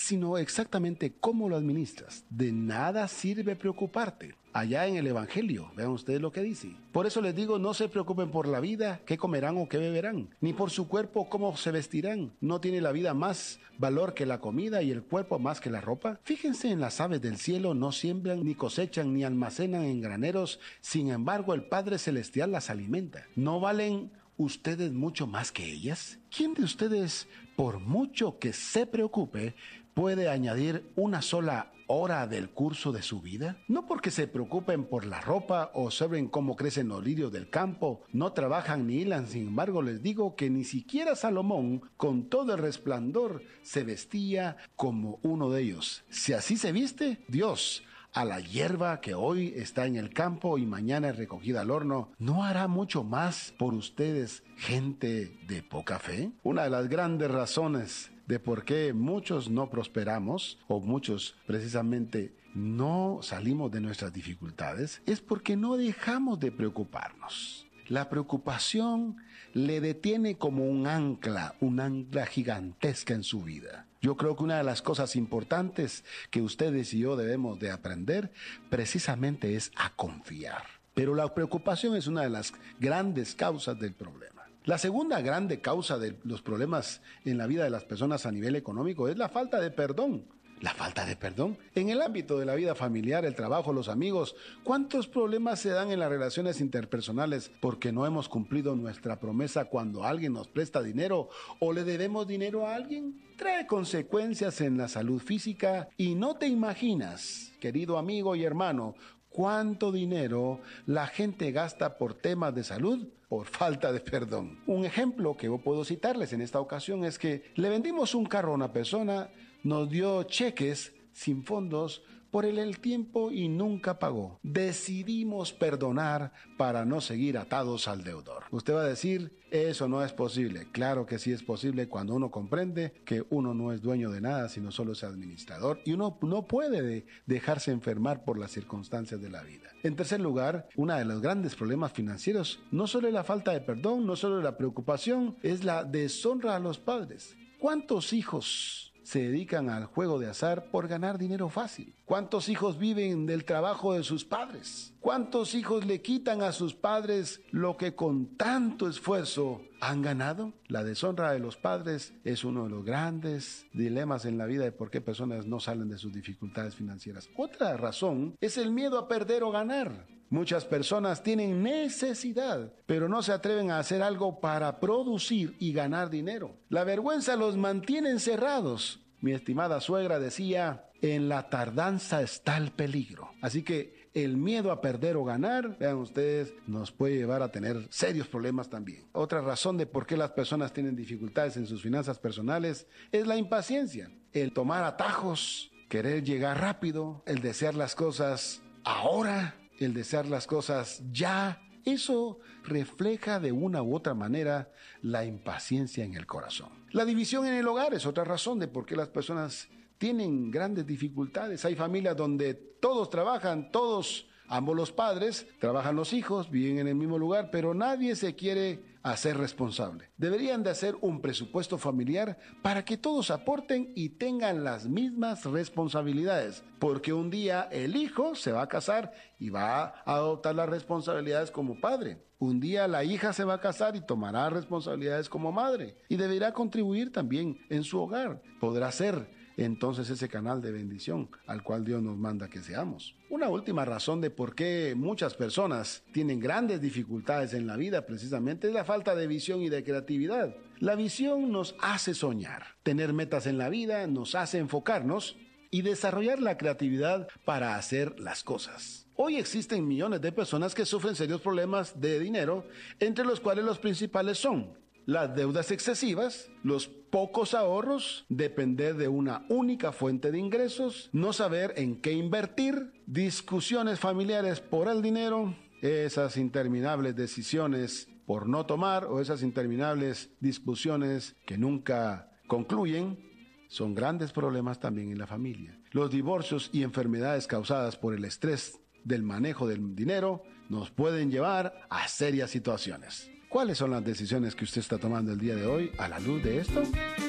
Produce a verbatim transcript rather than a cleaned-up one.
sino exactamente cómo lo administras. De nada sirve preocuparte. Allá en el Evangelio, vean ustedes lo que dice. Por eso les digo, no se preocupen por la vida, qué comerán o qué beberán, ni por su cuerpo, cómo se vestirán. ¿No tiene la vida más valor que la comida y el cuerpo más que la ropa? Fíjense en las aves del cielo, no siembran, ni cosechan, ni almacenan en graneros. Sin embargo, el Padre Celestial las alimenta. ¿No valen ustedes mucho más que ellas? ¿Quién de ustedes, por mucho que se preocupe, puede añadir una sola hora del curso de su vida? No porque se preocupen por la ropa o saben cómo crecen los lirios del campo, no trabajan ni hilan, sin embargo les digo que ni siquiera Salomón, con todo el resplandor, se vestía como uno de ellos. Si así se viste, Dios, a la hierba que hoy está en el campo y mañana es recogida al horno, ¿no hará mucho más por ustedes, gente de poca fe? Una de las grandes razones de por qué muchos no prosperamos, o muchos precisamente no salimos de nuestras dificultades, es porque no dejamos de preocuparnos. La preocupación le detiene como un ancla, un ancla gigantesca en su vida. Yo creo que una de las cosas importantes que ustedes y yo debemos de aprender precisamente es a confiar. Pero la preocupación es una de las grandes causas del problema. La segunda grande causa de los problemas en la vida de las personas a nivel económico es la falta de perdón. La falta de perdón. En el ámbito de la vida familiar, el trabajo, los amigos, ¿cuántos problemas se dan en las relaciones interpersonales porque no hemos cumplido nuestra promesa cuando alguien nos presta dinero o le debemos dinero a alguien? Trae consecuencias en la salud física y no te imaginas, querido amigo y hermano, cuánto dinero la gente gasta por temas de salud por falta de perdón. Un ejemplo que yo puedo citarles en esta ocasión es que le vendimos un carro a una persona, nos dio cheques sin fondos por el, el tiempo y nunca pagó. Decidimos perdonar para no seguir atados al deudor. Usted va a decir, eso no es posible. Claro que sí es posible cuando uno comprende que uno no es dueño de nada, sino solo es administrador y uno no puede de dejarse enfermar por las circunstancias de la vida. En tercer lugar, uno de los grandes problemas financieros no solo es la falta de perdón, no solo es la preocupación, es la deshonra a los padres. ¿Cuántos hijos se dedican al juego de azar por ganar dinero fácil? ¿Cuántos hijos viven del trabajo de sus padres? ¿Cuántos hijos le quitan a sus padres lo que con tanto esfuerzo han ganado? La deshonra de los padres es uno de los grandes dilemas en la vida de por qué personas no salen de sus dificultades financieras. Otra razón es el miedo a perder o ganar. Muchas personas tienen necesidad, pero no se atreven a hacer algo para producir y ganar dinero. La vergüenza los mantiene encerrados. Mi estimada suegra decía, en la tardanza está el peligro. Así que el miedo a perder o ganar, vean ustedes, nos puede llevar a tener serios problemas también. Otra razón de por qué las personas tienen dificultades en sus finanzas personales es la impaciencia, el tomar atajos, querer llegar rápido, el desear las cosas ahora, el desear las cosas ya. Eso refleja de una u otra manera la impaciencia en el corazón. La división en el hogar es otra razón de por qué las personas tienen grandes dificultades. Hay familias donde todos trabajan, todos, ambos los padres, trabajan los hijos, viven en el mismo lugar, pero nadie se quiere hacer responsable. Deberían de hacer un presupuesto familiar para que todos aporten y tengan las mismas responsabilidades, porque un día el hijo se va a casar y va a adoptar las responsabilidades como padre. Un día la hija se va a casar y tomará responsabilidades como madre y deberá contribuir también en su hogar. Podrá ser entonces ese canal de bendición al cual Dios nos manda que seamos. Una última razón de por qué muchas personas tienen grandes dificultades en la vida precisamente es la falta de visión y de creatividad. La visión nos hace soñar. Tener metas en la vida nos hace enfocarnos y desarrollar la creatividad para hacer las cosas. Hoy existen millones de personas que sufren serios problemas de dinero, entre los cuales los principales son las deudas excesivas, los pocos ahorros, depender de una única fuente de ingresos, no saber en qué invertir, discusiones familiares por el dinero, esas interminables decisiones por no tomar o esas interminables discusiones que nunca concluyen, son grandes problemas también en la familia. Los divorcios y enfermedades causadas por el estrés del manejo del dinero nos pueden llevar a serias situaciones. ¿Cuáles son las decisiones que usted está tomando el día de hoy a la luz de esto?